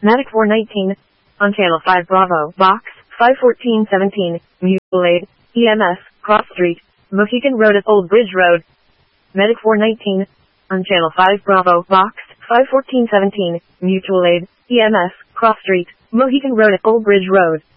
Medic 419, on Channel 5 Bravo, Box 51417, Mutual Aid, EMS, Cross Street, Mohican Road at Old Bridge Road. Medic 419, on Channel 5 Bravo, Box 51417, Mutual Aid, EMS, Cross Street, Mohican Road at Old Bridge Road.